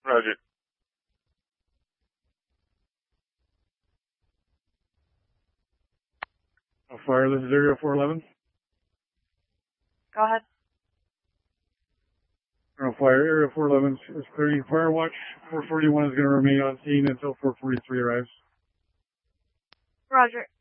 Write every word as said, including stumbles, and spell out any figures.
Roger. Fire, this is Area four eleven. Go ahead. Fire, Area four eleven is clearing fire watch. four forty-one is going to remain on scene until four forty-three arrives. Roger.